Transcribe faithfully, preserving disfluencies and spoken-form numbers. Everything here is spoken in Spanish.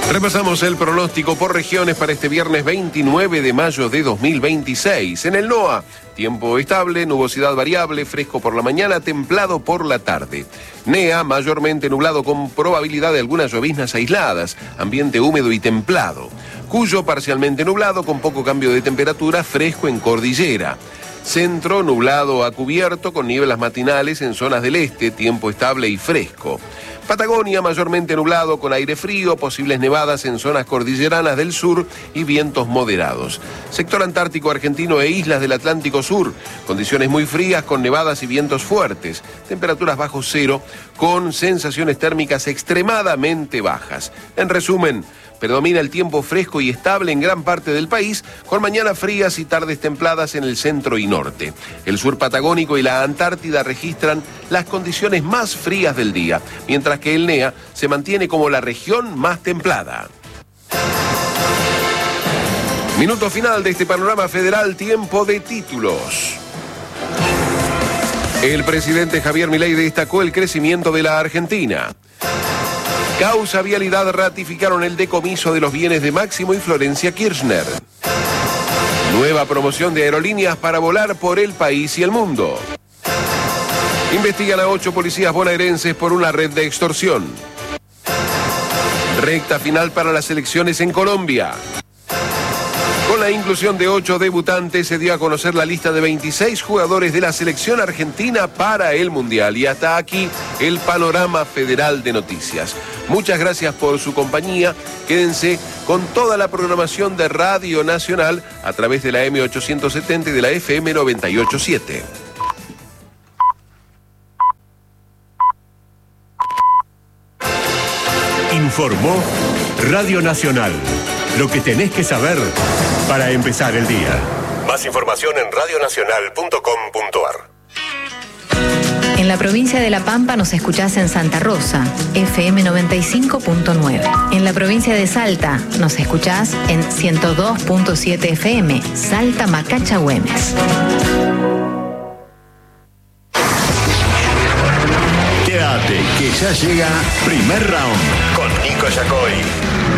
Repasamos el pronóstico por regiones para este viernes veintinueve de mayo de dos mil veintiséis. En el NOA, tiempo estable, nubosidad variable, fresco por la mañana, templado por la tarde. NEA, mayormente nublado con probabilidad de algunas lloviznas aisladas, ambiente húmedo y templado. Cuyo, parcialmente nublado con poco cambio de temperatura, fresco en cordillera. Centro, nublado a cubierto con nieblas matinales en zonas del este, tiempo estable y fresco. Patagonia, mayormente nublado con aire frío, posibles nevadas en zonas cordilleranas del sur y vientos moderados. Sector antártico argentino e islas del Atlántico Sur, condiciones muy frías con nevadas y vientos fuertes. Temperaturas bajo cero con sensaciones térmicas extremadamente bajas. En resumen, predomina el tiempo fresco y estable en gran parte del país, con mañanas frías y tardes templadas en el centro y norte. El sur patagónico y la Antártida registran las condiciones más frías del día, mientras que el NEA se mantiene como la región más templada. Minuto final de este panorama federal, tiempo de títulos. El presidente Javier Milei destacó el crecimiento de la Argentina. Causa Vialidad ratificaron el decomiso de los bienes de Máximo y Florencia Kirchner. Nueva promoción de aerolíneas para volar por el país y el mundo. Investigan a ocho policías bonaerenses por una red de extorsión. Recta final para las elecciones en Colombia. Con la inclusión de ocho debutantes se dio a conocer la lista de veintiséis jugadores de la selección argentina para el Mundial. Y hasta aquí el panorama federal de noticias. Muchas gracias por su compañía. Quédense con toda la programación de Radio Nacional a través de la eme ochocientos setenta y de la efe eme noventa y ocho punto siete. Informó Radio Nacional. Lo que tenés que saber para empezar el día. Más información en radio nacional punto com punto ar. En la provincia de La Pampa nos escuchás en Santa Rosa, efe eme noventa y cinco punto nueve. En la provincia de Salta nos escuchás en ciento dos punto siete efe eme, Salta Macacha Güemes. Quédate, que ya llega Primer Round con Nico Yacoy.